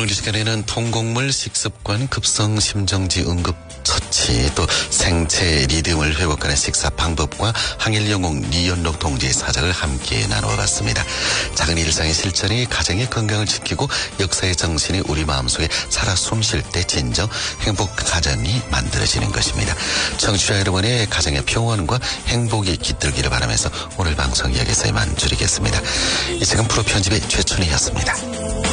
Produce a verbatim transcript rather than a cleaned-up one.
오늘 이 시간에는 통곡물 식습관 급성 심정지 응급 처치 또 생체 리듬을 회복하는 식사 방법과 항일영웅 리연록 동지의 사작을 함께 나눠봤습니다. 작은 일상의 실천이 가정의 건강을 지키고 역사의 정신이 우리 마음속에 살아 숨쉴 때 진정 행복 가정이 만들어지는 것입니다. 청취자 여러분의 가정의 평온과 행복이 깃들기를 바라면서 오늘 방송 여기서 이만 줄이겠습니다. 이 시간 프로 편집의 최춘희였습니다.